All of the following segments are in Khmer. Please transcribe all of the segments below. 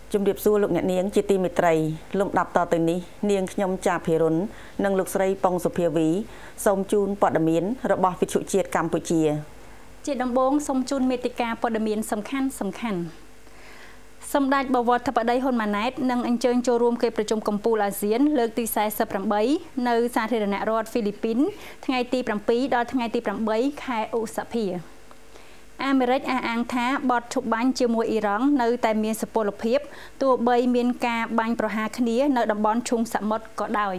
ជំរាបសួរលោកអ្នកនាងជាទីមេត្រីលំដាប់តទៅនេះនាងខ្ញុំចាភិរុននិងលោកស្រីប៉ុងសុភាវីសូមជូនព័ត៌មានរបស់វិទ្យុជាតិកម្ពុជាជាដំបូងសូមជូនមេតិការព័ត៌មានសំខាន់សម្ដេចបវរធិបតីហ៊ុនម៉ាណែតនឹងអញ្ជើញចូលរួមកិច្ចប្រជុំកំពូលអាស៊ានលើកទី48នៅសាធារណរដ្ឋហ្វីលីពីនថ្ងៃទី7ដល់ថ្ងៃទី8ខែឧសភាអាមេរិកអះអាងថាបទឈប់បាញ់ជាមួយអ៊ីរ៉ង់នៅតែមានសុពលភាពទោះបីមានការបាញ់ប្រហារគ្នានៅតំបន់ឈូងសមុទ្រក៏ដោយ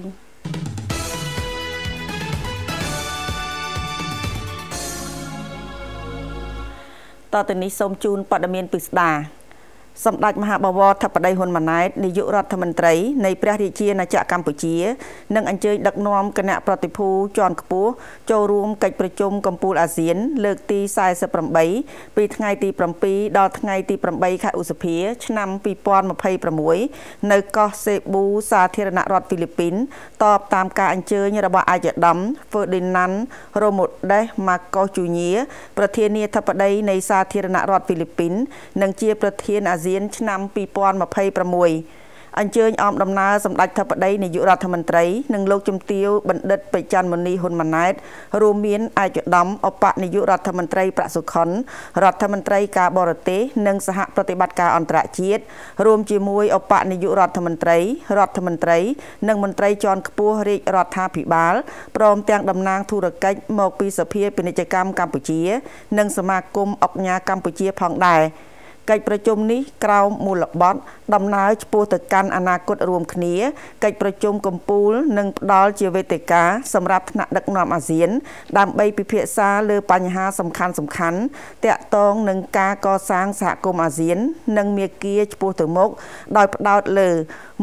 តទៅនេះសូមជូនព័ត៌មានពិស្ដាសម្ដេចមហាបវរធិបតីហ៊ុនម៉ាណែតនាយករដ្ឋមន្ត្រីនៃព្រះរាជាណាចក្រកម្ពុជានឹងអញ្ជើញដឹកនាំគណៈប្រតិភូជាន់ខ្ពស់ចូលរួមកិច្ចប្រជុំកំពូលអាស៊ានលើកទី48ពីថ្ងៃទី7ដល់ថ្ងៃទី8ខែឧសភាឆ្នាំ2026នៅកោះសេប៊ូសាធារណរដ្ឋហ្វីលីពីនតបតាមការអញ្ជើញរបស់ឯកឧត្តម Ferdinand Romualdez Marcos Jr. ប្រធានាធិបតីនៃសាធារណរដ្ឋហ្វីលីពីននិងជាប្រធានអាស៊ានឆ្នាំ2026អញ្ជើញអមដំណើរសម្ដេចធិបតីនាយករដ្ឋមន្ត្រីនិងលោកជំទាវបណ្ឌិតបច្ច័នមុនីហ៊ុនម៉ាណែតរួមមានឯកឧត្តមឧបនាយករដ្ឋមន្ត្រីប្រាក់សុខុនរដ្ឋមន្ត្រីការបរទេសនិងសហប្រតិបត្តិការអន្តរជាតិរួមជាមួយឧបនាយករដ្ឋមន្ត្រីនិងមន្ត្រីជាន់ខ្ពស់រាជរដ្ឋាភិបាលព្រមទាំងតំណាងធុរកិច្ចមកពីសភាពាណិជ្ជកម្មកម្ពុជានិងសមាគមអង្គការកម្ពុជាផងដែរកិច្ចប្រជុំនេះក្រោមមូលបត្រដំណើរឆ្ពោះទៅកាន់អនាគតរួមគ្នាកិច្ចប្រជុំកំពូលនឹងផ្ដល់ជាវេទិកាសម្រាប់ថ្នាក់ដឹកនាំអាស៊ានដើម្បីពិភាក្សាលើបញ្ហាសំខាន់ទាក់ទងនឹងការកសាងសហគមន៍អាស៊ាននិងមាគ៌ាឆ្ពោះទៅមុខដោយផ្ដោតលើ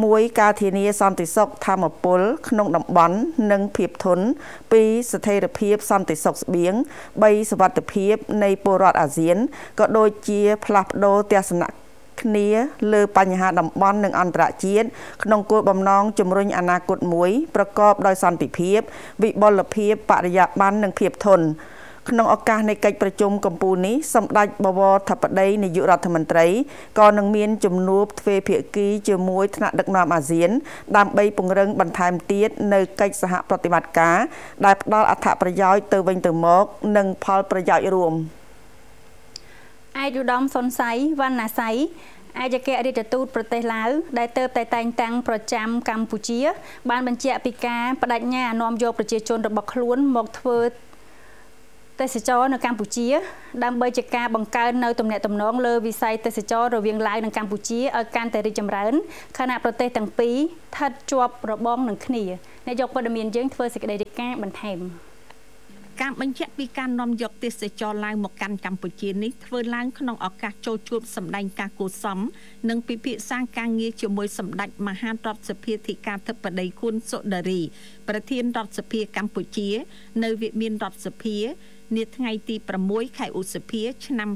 1ការធានាសន្តិសុខធម្មពលក្នុងតំបន់និងភាពធន់2ស្ថិរភាពសន្តិសុខស្បៀង3សុវត្ថិភាពនៃពលរដ្ឋអាស៊ានក៏ដូចជាផ្លាស់ប្ដូរទស្សនៈគ្នាលើបញ្ហាតំបន់និងអន្តរជាតិក្នុងគោលបំណងជំរុញអនាគតមួយប្រកបដោយសន្តិភាពវិបុលភាពបរិយាបន្ននិងភាពធន់ក្នុងឱកាសនៃកិច្ចប្រជុំកំពូលនេះសម្ដេចបវរធិបតីនាយករដ្ឋមន្ត្រីក៏នឹងមានជំនួបទ្វេភាគីជាមួយថ្នាក់ដឹកនាំអាស៊ានដើម្បីពង្រឹងបន្ថែមទៀតនៅកិច្ចសហប្រតិបត្តិការដែលផ្ដល់អត្ថប្រយោជន៍ទៅវិញទៅមកនិងផលប្រយោជន៍រួមឯកឧត្តមសុនស័យវណ្ណាស័យឯកអគ្គរដ្ឋទូតប្រទេសឡាវដែលទើបតែតែងតាំងប្រចាំកម្ពុជាបានបញ្ជាក់ពីការបដិញ្ញានាំយកប្រជាជនរបស់ខ្លួនមកធ្វើទេសចរនៅកម្ពុជាដើម្បីជាការបង្កើននៅទំនាក់ទំនងលើវិស័យទេសចររវាងឡាវនិងកម្ពុជាឲ្យកាន់តែរីកចម្រើនខណៈប្រទេសទាំងពីរស្ថិតជាប់របងនឹងគ្នាអ្នកយកព័ត៌មានយើងធ្វើសេចក្តីរាយការណ៍បន្ថែមការបញ្ជាក់ពីការនាំយកទេសចរឡាវមកកាន់កម្ពុជានេះធ្វើឡើងក្នុងឱកាសចូលជួបសម្ដែងការគូសំនិងពិភាក្សាការងារជាមួយសម្ដេចមហារដ្ឋសភាធិការធិបតីខួនសុដារីប្រធានរដ្ឋសភាកម្ពុជានៅវិមានរដ្ឋសភានាថ្ងៃទី6ខែឧសភាឆ្នាំ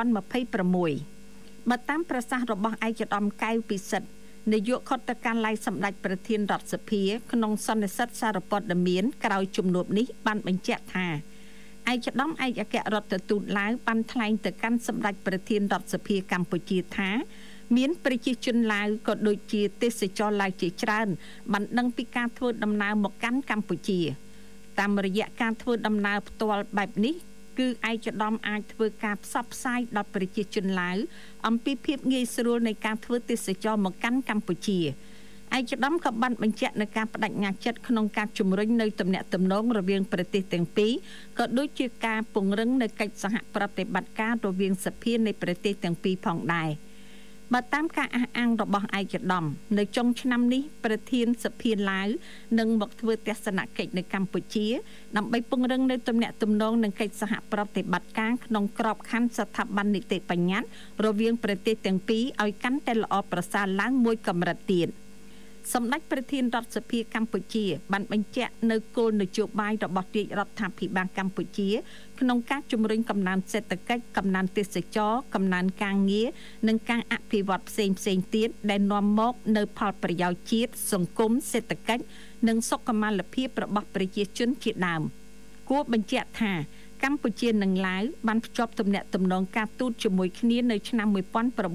2026បើតាមប្រសាសន៍របស់ឯកឧត្តមកែវពិសិដ្ឋនាយកខុទ្ទកាល័យសម្ដេចប្រធានរដ្ឋសភាក្នុងសន្និសីទសារព័ត៌មានក្រោយជំនួបនេះបានបញ្ជាក់ថាឯកឧត្តមឯកអគ្គរដ្ឋទូតឡាវបានថ្លែងទៅកាន់សម្ដេចប្រធានរដ្ឋសភាកម្ពុជាថាមានប្រជាជនឡាវក៏ដូចជាទេសចរឡាវជាច្រើនបានដឹងពីការធ្វើដំណើរមកកាន់កម្ពុជាតាមរយៈការធ្វើដំណើរផ្ទាល់បែបនេះគឺឯកឧត្តមអាចធ្វើការផ្សព្វផ្សាយដល់ប្រជាជនឡាវអំពីភាពងាយស្រួលនៃការធ្វើទេសចរមកកាន់កម្ពុជាឯកឧត្តមក៏បានបញ្ជាក់នៅការបដិញ្ញាចិត្តក្នុងការជំរុញនៅទំនាក់ទំនងរវាងប្រទេសទាំងពីរក៏ដូចជាការពង្រឹងនៅកិច្ចសហប្រតិបត្តិការរវាងសភានៃប្រទេសទាំងពីរផងដែរបើតាមការអះអាងរបស់ឯកឧត្តមនៅចុងឆ្នាំនេះប្រធានសភាឡាវនឹងមកធ្វើទស្សនកិច្ចនៅកម្ពុជាដើម្បីពង្រឹងនៅទំនាក់ទំនងនិងកិច្ចសហប្រតិបត្តិការក្នុងក្របខ័ណ្ឌស្ថាប័ននីតិបញ្ញត្តិរវាងប្រទេសទាំងពីរឲ្យកាន់តែល្អប្រសើរឡើងមួយកម្រិតទៀតសម្ដេចប្រធានរដ្ឋសភាកម្ពុជាបានបញ្ជាក់នៅគោលនយោបាយរបស់រាជរដ្ឋាភិបាលកម្ពុជាក្នុងការជំរុញកំណើនសេដ្ឋកិច្ចកំណើនទេសចរកំណើនការងារនិងការអភិវឌ្ឍផ្សេងទៀតដែលនាំមកនៅផលប្រយោជន៍ជាតិសង្គមសេដ្ឋកិច្ចនិងសុខុមាលភាពរបស់ប្រជាជនជាដើមគួរបញ្ជាក់ថាកម្ពុជានិងឡាវបានភ្ជាប់ទំនាក់ទំនងការទូតជាមួយគ្នានៅឆ្នាំ1956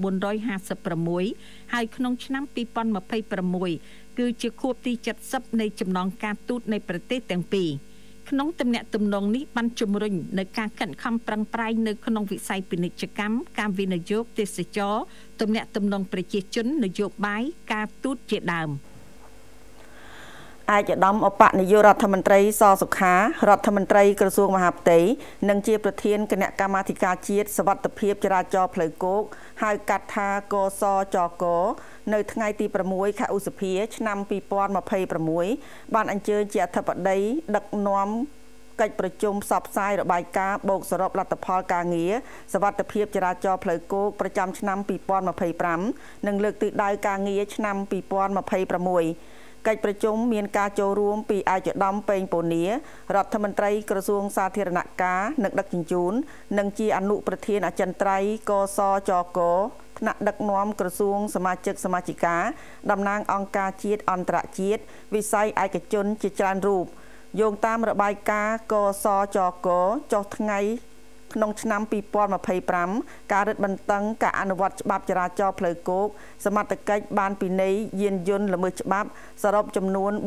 ហើយក្នុងឆ្នាំ2026គឺជាខួបទី70នៃចំណងការទូតនៃប្រទេសទាំងពីរក្នុងទំនាក់ទំនងនេះបានជំរុញនៅការខិតខំប្រឹងប្រែងនៅក្នុងវិស័យពាណិជ្ជកម្មការវិនិយោគទេសចរទំនាក់ទំនងប្រជាជននយោបាយការទូតជាដើមឯកឧត្តមឧបនាយករដ្ឋមន្ត្រីសសុខារដ្ឋមន្ត្រីក្រសួងមហាផ្ទៃនិងជាប្រធានគណៈកម្មាធិការជាតិសុវត្ថិភាពចរាចរណ៍ផ្លូវគោកហៅកាត់ថាកសចកនៅថ្ងៃទី6ខែឧសភាឆ្នាំ2026បានអញ្ជើញជាអធិបតីដឹកនាំកិច្ចប្រជុំផ្សព្វផ្សាយរបាយការណ៍បូកសរុបលទ្ធផលការងារសុវត្ថិភាពចរាចរណ៍ផ្លូវគោកប្រចាំឆ្នាំ2025និងលើកទិសដៅការងារឆ្នាំ2026កិច្ចប្រជុំមានការចូលរួមពីឯកឧត្តមពេញពូនីរដ្ឋមន្ត្រីក្រសួងសាធារណការនិងដឹកជញ្ជូននិងជាអនុប្រធានអចិន្ត្រៃយ៍កសចកថ្នាក់ដឹកនាំក្រសួងសមាជិកសមាជិកាតំណាងអង្គការជាតិអន្តរជាតិវិស័យឯកជនជាច្រើនរូបយោងតាមរបាយការណ៍កសចកចុះថ្ងៃក្នុងឆ្នាំ2025ការរឹតបន្តឹងការអនុវត្តច្បាប់ចរាចរណ៍ផ្លូវគោកសមត្ថកិច្ចបានពិន័យយានយន្តល្មើសច្បាប់សរុបចំនួន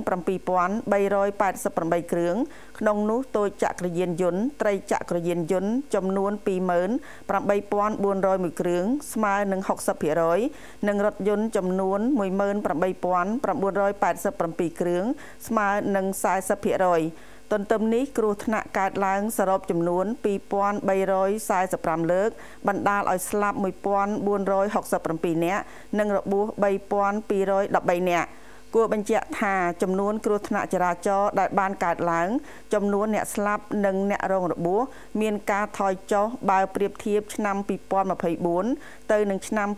47388គ្រឿងក្នុងនោះតូចចក្រយានយន្តត្រីចក្រយានយន្តចំនួន28401គ្រឿងស្មើនឹង 60% និងរថយន្តចំនួន18987គ្រឿងស្មើនឹង 40%ទន្ទឹមនេះគ្រោះថ្នាក់កើតឡើងសរុបចំនួន2345លើកបណ្ដាលឲ្យស្លាប់1467នាក់និងរបួស3213នាក់គួរបញ្ជាក់ថាចំនួនគ្រោះថ្នាក់ចរាចរណ៍ដែលបានកើតឡើងចំនួនអ្នកស្លាប់និងអ្នករងរបួសមានការថយចុះបើប្រៀបធៀបឆ្នាំ2024ទៅនឹងឆ្នាំ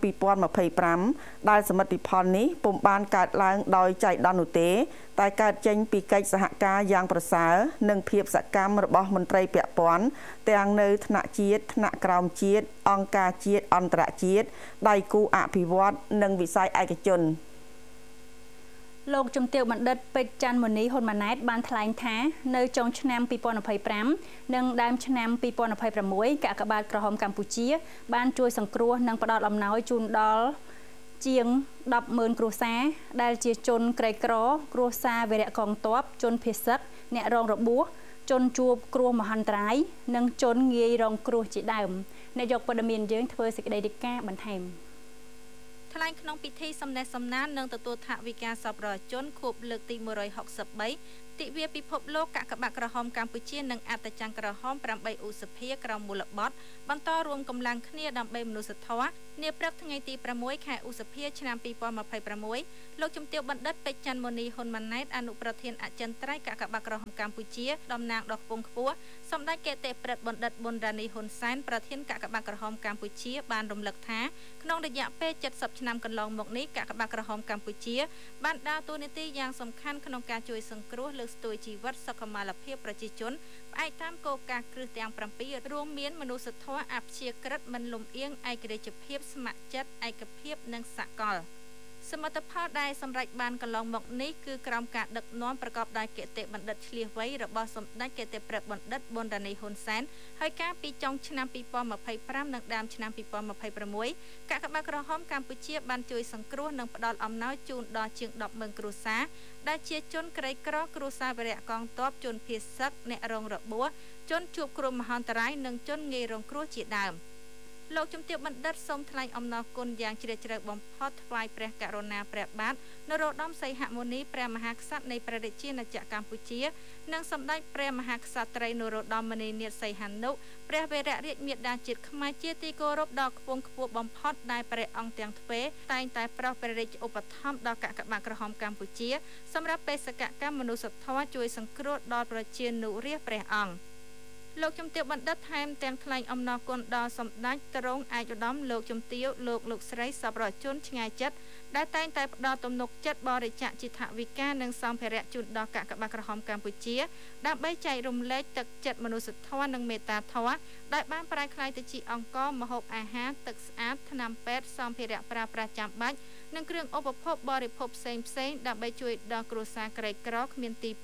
2025ដែលសមិទ្ធផលនេះពុំបានកើតឡើងដោយចៃដន្យនោះទេតែកើតចេញពីកិច្ចសហការយ៉ាងប្រសើរនិងភាពសកម្មរបស់មន្ត្រីពាក់ព័ន្ធទាំងនៅថ្នាក់ជាតិថ្នាក់ក្រោមជាតិអង្គការជាតិអន្តរជាតិដៃគូអភិវឌ្ឍន៍និងវិស័យឯកជនលោកជំទាវបណ្ឌិតពេជ្រច័ន្ទមុនីហ៊ុនម៉ាណែតបានថ្លែងថានៅចុងឆ្នាំ2025និងដើមឆ្នាំ2026កាកបាទក្រហមកម្ពុជាបានជួយសង្គ្រោះនិងផ្ដល់អំណោយជូនដល់ជាង 100000 គ្រួសារដែលជាជនក្រីក្រគ្រួសារវីរៈកងទ័ពជនភេសកអ្នករងរបួសជនជួបគ្រោះមហន្តរាយនិងជនងាយរងគ្រោះជាដើមនាយកព័ត៌មានយើងធ្វើសេចក្តីរាយការណ៍បន្ថែមថ្លែងក្នុងពិធីសំណេះសំណាលនិងទទួលថវិកាសប្បុរសជនខួបលើកទី163ទិវាពិភពលោកកាកបាទក្រហមកម្ពុជានិងអត្តចក្រក្រហម8ឧសភាក្រោមមូលបត្របន្តរួមកម្លាំងគ្នាដើម្បីមនុស្សធម៌នាព្រឹកថ្ងៃទី6ខែឧសភាឆ្នាំ2026លោកជំទាវបណ្ឌិតពេជ្រច័ន្ទមុនីហ៊ុនម៉ាណែតអនុប្រធានអចិន្ត្រៃយ៍កាកបាទក្រហមកម្ពុជាតំណាងដ៏ខ្ពង់ខ្ពស់សម្ដេចគតិប្រិទ្ធបណ្ឌិតប៊ុនរ៉ានីហ៊ុនសែនប្រធានកាកបាទក្រហមកម្ពុជាបានរំលឹកថាក្នុងរយៈពេល70ឆ្នាំកន្លងមកនេះកាកបាទក្រហមកម្ពុជាបានដើរតួនាទីយ៉ាងសំខាន់ក្នុងការជួយសង្គ្រោះលើកស្ទួយជីវិតសុខុមាលភាពប្រជាជនផ្អែកតាមគោលការណ៍គ្រឹះទាំង7រួមមានមនុស្សធម៌អព្យាក្រឹតមិនលំអៀងឯករាជ្យភាពស្ម័គ្រចិត្តឯកភាពនិងសកលសមិទ្ធផលដែលសម្រេចបានកន្លងមកនេះគឺក្រោមការដឹកនាំប្រកបដោយគតិបណ្ឌិតឆ្លៀសវៃរបស់សម្ដេចគតិប្រិទ្ធបណ្ឌិតប៊ុនរ៉ានីហ៊ុនសែនហើយកាលពីចុងឆ្នាំ2025និងដើមឆ្នាំ2026កាកបាទក្រហមកម្ពុជាបានជួយសង្គ្រោះនិងផ្ដល់អំណោយជូនដល់ជាង 100000 គ្រួសារដែលជាជនក្រីក្រគ្រួសារវីរៈកងទ័ពជនភេសកអ្នករងរបួសជនជួបគ្រោះមហន្តរាយនិងជនងាយរងគ្រោះជាដើមលោកជំទាវបណ្ឌិតសូមថ្លែងអំណរគុណយ៉ាងជ្រាលជ្រៅបំផុតថ្វាយព្រះករុណាព្រះបាទនរោត្តមសីហមុនីព្រះមហាក្សត្រនៃព្រះរាជាណាចក្រកម្ពុជានិងសម្ដេចព្រះមហាក្សត្រីនរោត្តមមុនីនាថសីហនុព្រះវររាជមាតាជាតិខ្មែរជាទីគោរពដ៏ខ្ពង់ខ្ពស់បំផុតដែលព្រះអង្គទាំងទ្វេតែងតែប្រោសព្រះរាជឧបត្ថម្ភដល់កាកបាទក្រហមកម្ពុជាសម្រាប់បេសកកម្មមនុស្សធម៌ជួយសង្គ្រោះដល់ប្រជានុរាស្ត្រព្រះអង្គលោកជំទាវបណ្ឌិតថែមទាំងថ្លែងអំណរគុណដល់សម្ដេចទ្រង់ឯកឧត្តមលោកជំទាវលោកស្រីសប្បុរសជនឆ្ងាយចិត្តដែលតែងតែផ្ដល់ទំនុកចិត្តបរិច្ចាគជាថវិកានិងសម្ភារៈជូនដល់កាកបាទក្រហមកម្ពុជាដើម្បីចែករំលែកទឹកចិត្តមនុស្សធម៌និងមេត្តាធម៌ដែលបានប្រែក្លាយទៅជាអង្គម្ហូបអាហារទឹកស្អាតថ្នាំពេទ្យសម្ភារៈប្រើប្រាស់ចាំបាច់និងគ្រឿងឧបភោគបរិភោគផ្សេងដើម្បីជួយដល់គ្រួសារក្រីក្រគ្មានទីពឹង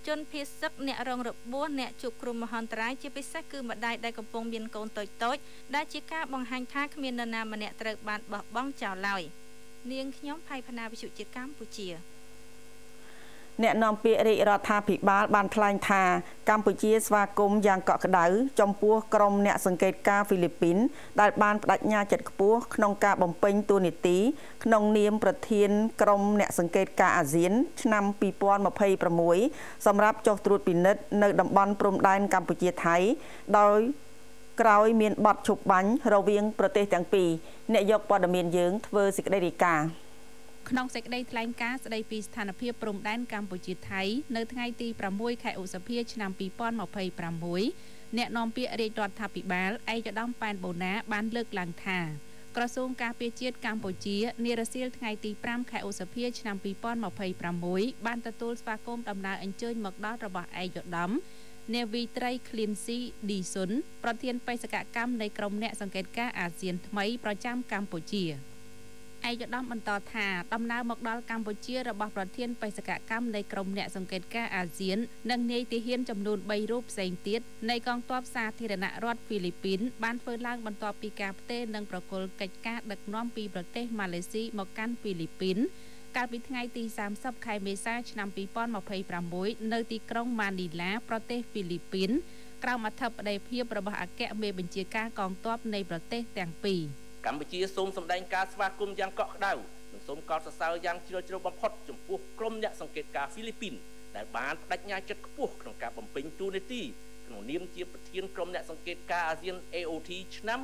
ជនភៀសសឹកអ្នករងរបួសអ្នកជួបគ្រោះមហន្តរាយជាពិសេសគឺម្ដាយដែលកំពុងមានកូនតូចៗដែលជាការបង្ហាញថាគ្មាននរណាម្នាក់ត្រូវបានបោះបង់ចោលឡើយនាងខ្ញុំផៃផាណាវិទ្យុជាតិកម្ពុជាអ្នកនាំពាក្យរាជរដ្ឋាភិបាលបានថ្លែងថាកម្ពុជាស្វាគមន៍យ៉ាងកក់ក្ដៅចំពោះក្រុមអ្នកសង្កេតការណ៍ហ្វីលីពីនដែលបានបដិញ្ញាចិត្តខ្ពស់ក្នុងការបំពេញតួនាទីក្នុងនាមប្រធានក្រុមអ្នកសង្កេតការណ៍អាស៊ានឆ្នាំ2026សម្រាប់ចុះត្រួតពិនិត្យនៅតំបន់ព្រំដែនកម្ពុជាថៃដោយក្រោយមានបទឈប់បាញ់រវាងប្រទេសទាំងពីរអ្នកយកព័ត៌មានយើងធ្វើសេចក្តីរាយការណ៍ក្នុងសេចក្តីថ្លែងការណ៍ស្តីពីស្ថានភាពព្រំដែនកម្ពុជាថៃនៅថ្ងៃទី6ខែឧសភាឆ្នាំ2026អ្នកនាំពាក្យរាជរដ្ឋាភិបាលឯកឧត្តមប៉ែនបូណាបានលើកឡើងថាក្រសួងការពារជាតិកម្ពុជានារសៀលថ្ងៃទី5ខែឧសភាឆ្នាំ2026បានទទួលស្វាគមន៍ដំណើរអញ្ជើញមកដល់របស់ឯកឧត្តមនាវីត្រី Cleansy Dison ប្រធានបេសកកម្មនៃក្រុមអ្នកសង្កេតការណ៍អាស៊ានថ្មីប្រចាំកម្ពុជាឯកឧត្តមបន្តថាដំណើរមកដល់កម្ពុជារបស់ប្រធានបេសកកម្មនៃក្រុមអ្នកសង្កេតការណ៍អាស៊ាននិងនាយទាហានចំនួន3រូបផ្សេងទៀតនៃកងទ័ពសាធារណរដ្ឋហ្វីលីពីនបានធ្វើឡើងបន្ទាប់ពីការផ្ទេរនិងប្រគល់កិច្ចការដឹកនាំពីប្រទេសម៉ាឡេស៊ីមកកាន់ហ្វីលីពីនកាលពីថ្ងៃទី30ខែមេសាឆ្នាំ2026នៅទីក្រុងម៉ានីឡាប្រទេសហ្វីលីពីនក្រោមអធិបតីភាពរបស់អគ្គមេបញ្ជាការកងទ័ពនៃប្រទេសទាំងពីរកម្ពុជាសូមសម្ដែងការស្វាគមន៍យ៉ាងកក់ក្ដៅនិងសូមកោតសរសើរយ៉ាងជ្រាលជ្រៅបំផុតចំពោះក្រុមអ្នកសង្កេតការណ៍ហ្វីលីពីនដែលបានបដិញ្ញាចិត្តខ្ពស់ក្នុងការបំពេញតួនាទីក្នុងនាមជាប្រធានក្រុមអ្នកសង្កេតការណ៍អាស៊ាន AOT ឆ្នាំ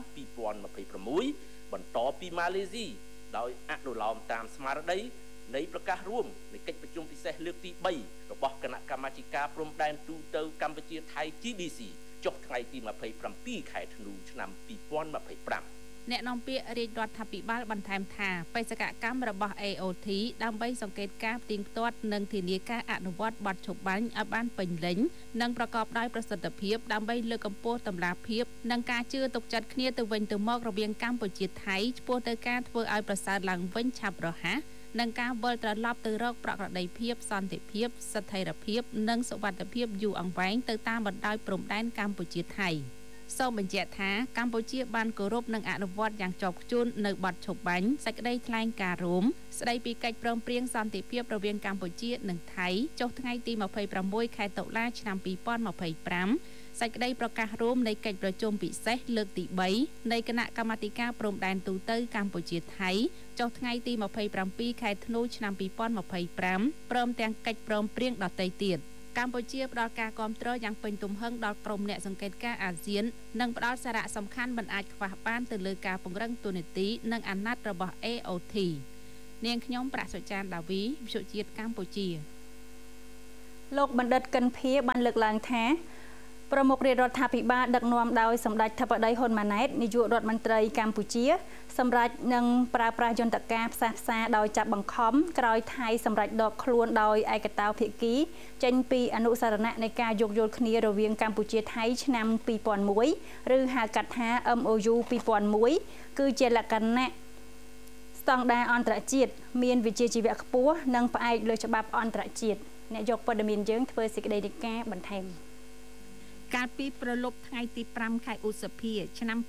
2026បន្តពីម៉ាឡេស៊ីដោយអនុលោមតាមស្មារតីនៃប្រកាសរួមនៃកិច្ចប្រជុំពិសេសលើកទី3របស់គណៈកម្មាធិការព្រំដែនទូទៅកម្ពុជាថៃ GBC ចុះថ្ងៃទី27ខែធ្នូឆ្នាំ2025 អ្នកនាំពាក្យរាជរដ្ឋាភិបាលបន្ថែមថាបេសកកម្មរបស់ AOT ដើម្បីសង្កេតការណ៍ផ្ទៀងផ្ទាត់និងធានាការអនុវត្តបទឈប់បាញ់ឲ្យបានពេញលេញនិងប្រកបដោយប្រសិទ្ធភាពដើម្បីលើកកម្ពស់តម្លាភាពនិងការជឿទុកចិត្តគ្នាទៅវិញទៅមករវាងកម្ពុជាថៃឆ្ពោះទៅការធ្វើឲ្យប្រសើរឡើងវិញឆាប់រហ័សនិងការវិលត្រឡប់ទៅរកប្រក្រតីភាពសន្តិភាពស្ថិរភាពនិងសុវត្ថិភាពយូរអង្វែងទៅតាមបណ្ដោយព្រំដែនកម្ពុជាថៃសូមបញ្ជាក់ថាកម្ពុជាបានគោរពនិងអនុវត្តយ៉ាងជាប់ខ្ជួននៅបទឈប់បាញ់សេចក្តីថ្លែងការណ៍រួមស្តីពីកិច្ចព្រមព្រៀងសន្តិភាពរវាងកម្ពុជានិងថៃចុះថ្ងៃទី26ខែតុលាឆ្នាំ2025សេចក្តីប្រកាសរួមនៃកិច្ចប្រជុំពិសេសលើកទី3នៃគណៈកម្មាធិការព្រំដែនទូទៅកម្ពុជាថៃចុះថ្ងៃទី27ខែធ្នូឆ្នាំ2025ព្រមទាំងកិច្ចព្រមព្រៀងដទៃទៀតកម្ពុជាផ្ដល់ការគាំទ្រយ៉ាងពេញទំហឹងដល់ក្រុមអ្នកសង្កេតការណ៍អាស៊ាននិងផ្ដល់សារៈសំខាន់មិនអាចខ្វះបានទៅលើការពង្រឹងតួនាទីនិងអាណត្តិរបស់ AOT នាងខ្ញុំប្រាក់សុចានដាវីវិទ្យុជាតិកម្ពុជាលោកបណ្ឌិតកិនភៀបានលើកឡើងថាប្រមុខរាជរដ្ឋាភិបាលដឹកនាំដោយសម្ដេចធិបតីហ៊ុនម៉ាណែតនាយករដ្ឋមន្ត្រីកម្ពុជាសម្រាប់នឹងប្រើប្រាស់យន្តការផ្សះផ្សាដោយចាប់បង្ខំក្រោយថៃសម្រាប់ដកខ្លួនដោយឯកតោភាគីចេញពីអនុសារណៈនៃការយោគយល់គ្នារវាងកម្ពុជាថៃឆ្នាំ2001ឬហៅកាត់ថា MOU 2001គឺជាលក្ខណៈស្តង់ដារអន្តរជាតិមានវិជ្ជាជីវៈខ្ពស់និងផ្អែកលើច្បាប់អន្តរជាតិអ្នកយកព័ត៌មានយើងធ្វើសេចក្តីរាយការណ៍បន្ថែមកាលពីប្រលប់ថ្ងៃទី5ខែឧសភាឆ្នាំ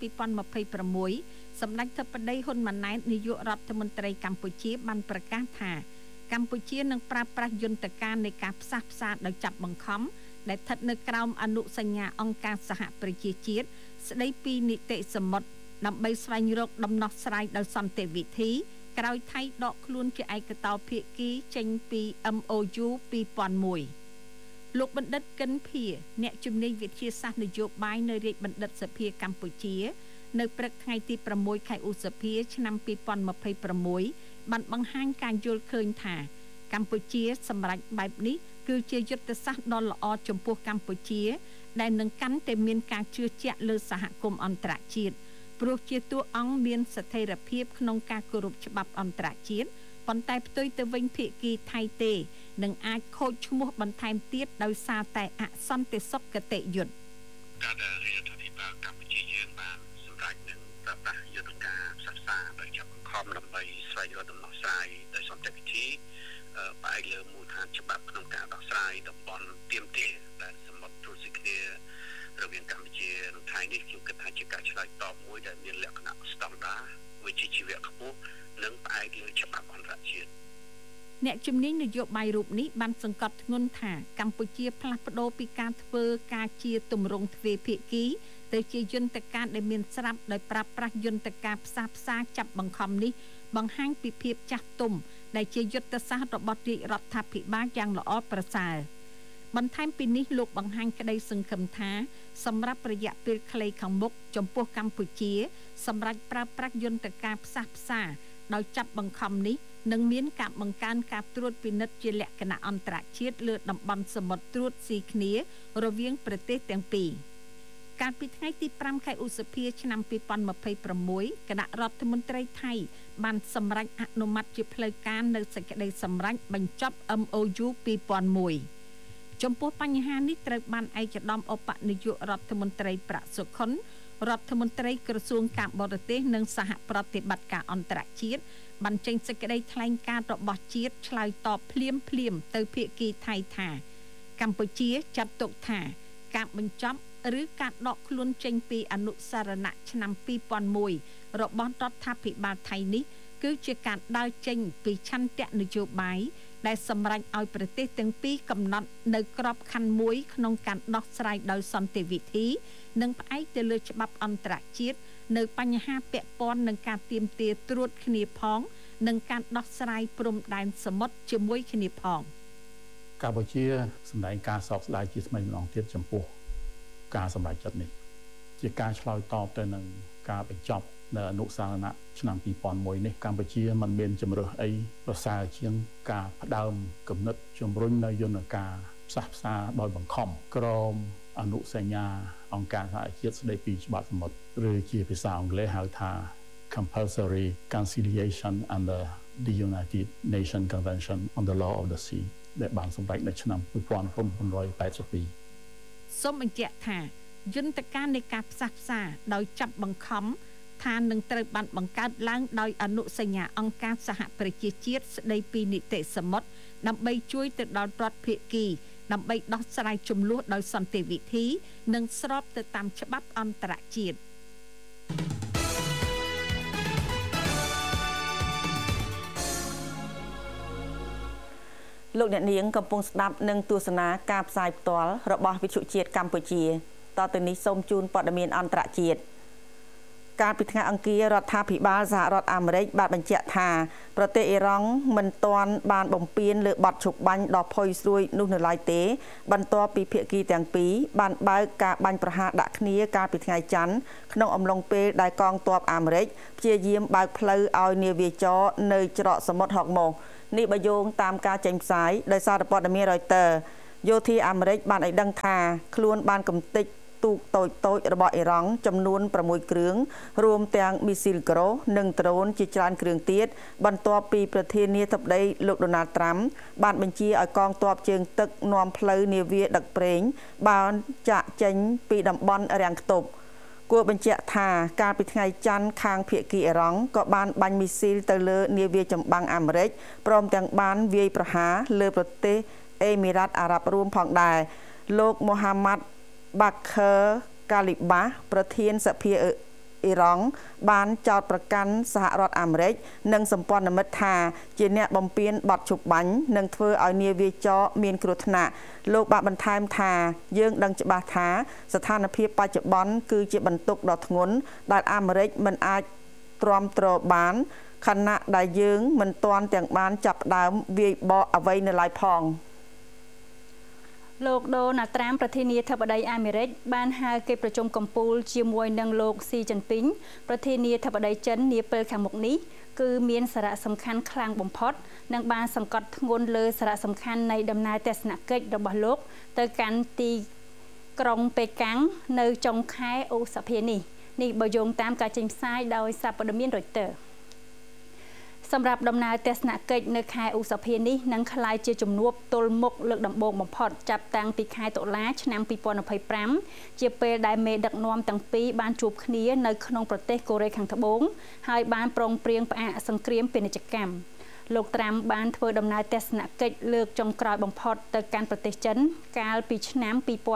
2026សម្ដេចធិបតីហ៊ុនម៉ាណែតនាយករដ្ឋមន្ត្រីកម្ពុជាបានប្រកាសថាកម្ពុជានឹងប្រើប្រាស់យន្តការនៃការផ្សះផ្សាដោយចាប់បង្ខំដែលស្ថិតនៅក្រោមអនុសញ្ញាអង្គការសហប្រជាជាតិស្តីពីនីតិសមុទ្រដើម្បីស្វែងរកដំណោះស្រាយដោយសន្តិវិធីក្រោយថៃដកខ្លួនជាឯកតោភាគីចេញពី MOU 2001លោកបណ្ឌិតកិនភៀអ្នកជំនាញវិទ្យាសាស្ត្រនយោបាយនៅរាជបណ្ឌិតសភាកម្ពុជានៅព្រឹកថ្ងៃទី6ខែឧសភាឆ្នាំ2026បានបង្ហាញការយល់ឃើញថាកម្ពុជាសម្រេចបែបនេះគឺជាយុទ្ធសាស្ត្រដ៏ល្អចំពោះកម្ពុជាដែលនឹងកាន់តែមានការជឿជាក់លើសហគមន៍អន្តរជាតិព្រោះជាតួអង្គមានស្ថិរភាពក្នុងការគោរពច្បាប់អន្តរជាតិប៉ុន្តែផ្ទុយទៅវិញភាគីថៃទេនឹងអាចខូចឈ្មោះបន្ថែមទៀតដោយសារតែអសន្តិសុខគតិយុត្តការដែលរដ្ឋាភិបាលកម្ពុជាយើងបានសម្រេចនឹងប្រើប្រាស់យន្តការផ្សះផ្សាដោយចាប់បង្ខំដើម្បីស្វែងរកដំណោះស្រាយដោយសន្តិវិធីផ្អែកលើមូលដ្ឋានច្បាប់ក្នុងការដោះស្រាយតំបន់ទាមទារដែលសមុទ្រត្រួតស៊ីគ្នារវាងកម្ពុជានិងថៃនេះខ្ញុំគិតថាជាការឆ្លើយតបមួយដែលមានលក្ខណៈស្តង់ដារវិជ្ជាជីវៈខ្ពស់និងផ្អែកលើច្បាប់អន្តរជាតិអ្នកជំនាញនយោបាយរូបនេះបានសង្កត់ធ្ងន់ថាកម្ពុជាផ្លាស់ប្ដូរពីការធ្វើការជាទម្រង់ទ្វេភាគីទៅជាយន្តការដែលមានស្រាប់ដោយប្រើប្រាស់យន្តការផ្សះផ្សាចាប់បង្ខំនេះបង្ហាញពីភាពចាស់ទុំដែលជាយុទ្ធសាស្ត្ររបស់រាជរដ្ឋាភិបាលយ៉ាងល្អប្រសើរបន្ថែមពីនេះលោកបង្ហាញក្តីសង្ឃឹមថាសម្រាប់រយៈពេលខ្លីខាងមុខចំពោះកម្ពុជាសម្រាប់ប្រើប្រាស់យន្តការផ្សះផ្សាដោយចាប់បង្ខំនេះនឹងមានការបង្កើនការត្រួតពិនិត្យជាលក្ខណៈអន្តរជាតិលើតំបន់សមុទ្រត្រួតស៊ីគ្នារវាងប្រទេសទាំងពីរកាលពីថ្ងៃទី5ខែឧសភាឆ្នាំ2026គណៈរដ្ឋមន្ត្រីថៃបានសម្រេចអនុម័តជាផ្លូវការនៅសេចក្តីសម្រេចបញ្ចប់ MOU 2001ចំពោះបញ្ហានេះត្រូវបានឯកឧត្តមឧបនាយករដ្ឋមន្ត្រីប្រាក់សុខុនរដ្ឋមន្ត្រីក្រសួងការបរទេសនិងសហប្រតិបត្តិការអន្តរជាតិបានចេញសេចក្តីថ្លែងការណ៍របស់ជាតិឆ្លើយតបភ្លាមទៅភាគីថៃថាកម្ពុជាចាត់ទុកថាការបញ្ចប់ឬការដកខ្លួនចេញពីអនុស្សរណៈឆ្នាំ2001របស់រដ្ឋាភិបាលថៃនេះគឺជាការដើរចេញពីឆន្ទៈនយោបាយដែលសម្រេចឲ្យប្រទេសទាំងពីរកំណត់នៅក្របខ័ណ្ឌមួយក្នុងការដោះស្រាយដោយសន្តិវិធីនិងផ្អែកទៅលើច្បាប់អន្តរជាតិនៅបញ្ហាពាក់ព័ន្ធនឹងការទាមទារត្រួតគ្នាផងនិងការដោះស្រាយព្រំដែនសមុទ្រជាមួយគ្នាផងកម្ពុជាសម្ដែងការសោកស្ដាយជាថ្មីម្ដងទៀតចំពោះការសម្រេចចិត្តនេះជាការឆ្លើយតបទៅនឹងការបញ្ចប់នៅអនុស្សរណៈឆ្នាំ2001នេះកម្ពុជាមិនមានជំរើសអីប្រសើរជាងការផ្ដើមគំនិតជំរុញនៅយន្តការផ្សះផ្សាដោយបង្ខំក្រមអនុសញ្ញាអង្គការសហជាតិស្តីពីច្បាប់សមុទ្រឬជាភាសាអង់គ្លេសហៅថា Compulsory Conciliation under the United Nations Convention on the Law of the Sea ដែលបានសម្រេចនៅឆ្នាំ1982 សូមបញ្ជាក់ថាយន្តការនៃការផ្សះផ្សាដោយចាប់បង្ខំថានឹងត្រូវបានបង្កើតឡើងដោយអនុសញ្ញាអង្គការសហប្រជាជាតិស្តីពីនីតិសមុទ្រដើម្បីជួយទៅដល់រដ្ឋភាគីដើម្បីដោះស្រាយជម្លោះដោយសន្តិវិធីនិងស្របទៅតាមច្បាប់អន្តរជាតិលោកអ្នកនាងកំពុងស្ដាប់និងទស្សនាការផ្សាយផ្ទាល់របស់វិទ្យុជាតិកម្ពុជាតទៅនេះសូមជូនព័ត៌មានអន្តរជាតិកាលពីថ្ងៃអង្គាររដ្ឋាភិបាលសហរដ្ឋអាមេរិកបានបញ្ជាក់ថាប្រទេសអ៊ីរ៉ង់មិនទាន់បានបំពេញលើបទឈប់បាញ់ដ៏ផុយស្រួយនោះនៅឡើយទេបន្ទាប់ពីភាគីទាំងពីរបានបើកការបាញ់ប្រហារដាក់គ្នាកាលពីថ្ងៃច័ន្ទក្នុងអំឡុងពេលដែលកងទ័ពអាមេរិកព្យាយាមបើកផ្លូវឲ្យនាវាចរនៅច្រកសមុទ្រហុកម៉ូសនេះបើយោងតាមការចេញផ្សាយដោយសារព័ត៌មាន Reuters យោធាអាមេរិកបានឲ្យដឹងថាខ្លួនបានកំទេចទូកតូចរបស់អ៊ីរ៉ង់ចំនួន6គ្រឿងរួមទាំងមីស៊ីលក្រូសនិងដ្រូនជាច្រើនគ្រឿងទៀតបន្ទាប់ពីប្រធានាធិបតីលោកដូណាល់ត្រាំបានបញ្ជាឲ្យកងទ័ពជើងទឹកនាំផ្លូវនាវាដឹកប្រេងបានចាក់ចេញពីតំបន់រាំងខ្ទប់គួរបញ្ជាក់ថាកាលពីថ្ងៃច័ន្ទខាងភាគីអ៊ីរ៉ង់ក៏បានបាញ់មីស៊ីលទៅលើនាវាចម្បាំងអាមេរិកព្រមទាំងបានវាយប្រហារលើប្រទេសអេមីរ៉ាតអារ៉ាប់រួមផងដែរលោកមូហាម៉ាត់បាខឺកាលីបាប្រធានសភាអ៊ីរ៉ង់បានចោទប្រកាន់សហរដ្ឋអាមេរិកនិងសម្ព័ន្ធមិត្តថាជាអ្នកបំពានបទឈប់បាញ់និងធ្វើឲ្យនាវាចរមានគ្រោះថ្នាក់លោកបានបន្ថែមថាយើងដឹងច្បាស់ថាស្ថានភាពបច្ចុប្បន្នគឺជាបន្ទុកដ៏ធ្ងន់ដែលអាមេរិកមិនអាចទ្រាំទ្របានខណៈដែលយើងមិនទាន់ទាំងបានចាប់ផ្ដើមវាយបកអ្វីនៅឡើយផងលោកដូណាល់ត្រាំប្រធានាធិបតីអាមេរិកបានហៅកិច្ចប្រជុំកំពូលជាមួយនឹងលោកស៊ីជីនពីងប្រធានាធិបតីចិននាពេលខាងមុខនេះគឺមានសារៈសំខាន់ខ្លាំងបំផុតនិងបានសង្កត់ធ្ងន់លើសារៈសំខាន់នៃដំណើរទស្សនកិច្ចរបស់លោកទៅកាន់ទីក្រុងប៉េកាំងនៅចុងខែឧសភានេះបើយោងតាមការចេញផ្សាយដោយសារព័ត៌មាន Reutersសម្រាប់ដំណើរទស្សនកិច្ចនៅខែឧសភានេះនឹងក្លាយជាជំនួបទល់មុខលើកដំបូងបំផុតចាប់តាំងពីខែតុលាឆ្នាំ2025ជាពេលដែលមេដឹកនាំទាំងពីរបានជួបគ្នានៅក្នុងប្រទេសកូរ៉េខាងត្បូងហើយបានព្រមព្រៀងផ្អាកសង្គ្រាមពាណិជ្ជកម្មលោកត្រាំបានធ្វើដំណើរទស្សនកិច្ចលើកចុងក្រោយបំផុតទៅកាន់ប្រទេសចិនកាលពីឆ្នាំ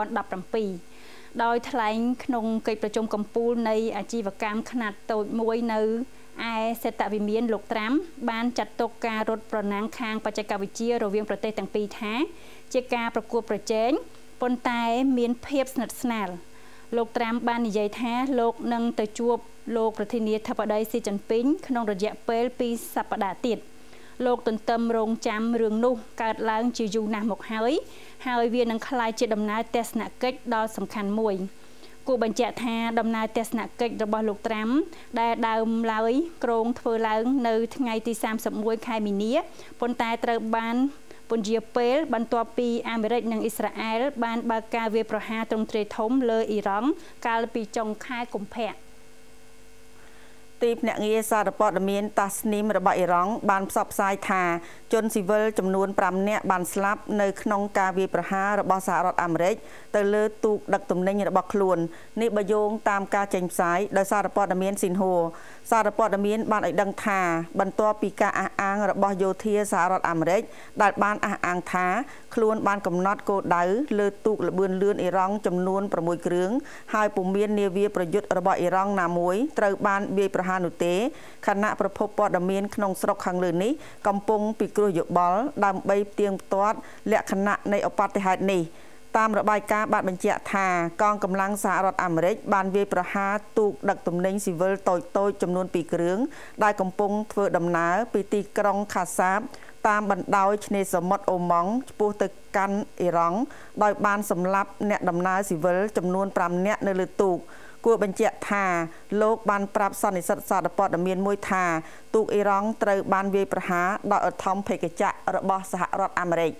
2017ដោយថ្លែងក្នុងកិច្ចប្រជុំកំពូលនៃអាជីវកម្មខ្នាតតូចមួយនៅឯសេតវិមានលោកត្រាំបានចាត់ទុកការរត់ប្រណាំងខាងបច្ចេកវិទ្យារវាងប្រទេសទាំងពីរថាជាការប្រកួតប្រជែងប៉ុន្តែមានភាពស្និទ្ធស្នាលលោកត្រាំបាននិយាយថាលោកនឹងទៅជួបលោកប្រធានាធិបតីស៊ីជីនពីងក្នុងរយៈពេល2សប្តាហ៍ទៀតលោកទន្ទឹមរង់ចាំរឿងនោះកើតឡើងជាយូរណាស់មកហើយវានឹងក្លាយជាដំណើរទស្សនកិច្ចដ៏សំខាន់មួយគួរបញ្ជាក់ថាដំណើរទស្សនកិច្ចរបស់លោកត្រាំដែលដើមឡើយក្រុងធ្វើឡើងនៅថ្ងៃទី31ខែមីនាប៉ុន្តែត្រូវបានពន្យាពេលបន្ទាប់ពីអាមេរិកនិងអ៊ីស្រាអែលបានបើកការវាយប្រហារទ្រង់ទ្រាយធំលើអ៊ីរ៉ង់កាលពីចុងខែកុម្ភៈទីភ្នាក់ងារសារព័ត៌មានតាស្នីមរបស់អ៊ីរ៉ង់បានផ្សព្វផ្សាយថាជនស៊ីវិលចំនួន5នាក់បានស្លាប់នៅក្នុងការវាយប្រហាររបស់សហរដ្ឋអាមេរិកទៅលើទូកដឹកទំនិញរបស់ខ្លួននេះបើយោងតាមការចេញផ្សាយដោយសារព័ត៌មានស៊ីនហួរសារព័ត៌មានបានឲ្យដឹងថាបន្ទាប់ពីការអះអាងរបស់យោធាសហរដ្ឋអាមេរិកដែលបានអះអាងថាខ្លួនបានកំណត់គោលដៅលើទូកល្បឿនលឿនអ៊ីរ៉ង់ចំនួន6គ្រឿងហើយពុំមាននាវាប្រយុទ្ធរបស់អ៊ីរ៉ង់ណាមួយត្រូវបានវាយប្រហារនោះទេខណៈប្រភពព័ត៌មានក្នុងស្រុកខាងលើនេះកំពុងពិគ្រោះយោបល់ដើម្បីផ្ទៀងផ្ទាត់លក្ខណៈនៃឧបទ្ទហេតុនេះតាមរបាយការណ៍បានបញ្ជាក់ថាកងកម្លាំងសហរដ្ឋអាមេរិកបានវាយប្រហារទូកដឹកទំនិញស៊ីវិលតូចៗចំនួន2គ្រឿងដែលកំពុងធ្វើដំណើរពីទីក្រុងខាសាបតាមបណ្ដោយឆ្នេរសមុទ្រអូម៉ង់ឆ្ពោះទៅកាន់អ៊ីរ៉ង់ដោយបានសម្លាប់អ្នកដំណើរស៊ីវិលចំនួន5នាក់នៅលើទូកគួរបញ្ជាក់ថាលោកបានប្រាប់សន្និសីទសារព័ត៌មានមួយថាទូកអ៊ីរ៉ង់ត្រូវបានវាយប្រហារដោយឧទ្ធម្ភាគចក្ររបស់សហរដ្ឋអាមេរិក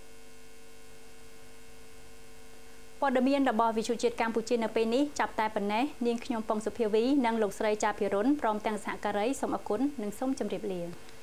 ព័ត៌មានរបស់វិទ្យុជាតិកម្ពុជានៅពេលនេះចាប់តែប៉ុណ្ណេះនាងខ្ញុំប៉ុងសុភាវីនិងលោកស្រីចាភិរុនព្រមទាំងសហការីសូមអរគុណនិងសូមជម្រាបលា